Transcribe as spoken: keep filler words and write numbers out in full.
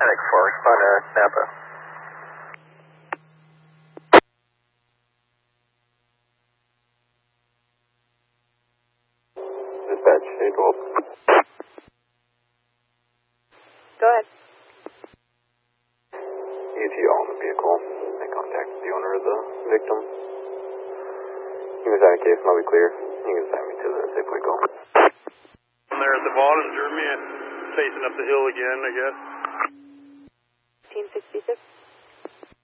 Medic four, respond to Napa. Dispatch, eight twelve. Go ahead. E T O on the vehicle. Make contact with the owner of the victim. You can sign a case, might be clear. You can sign me to the Safeway go. I'm there at the Bollinger, man, facing up the hill again, I guess. fifteen sixty-six.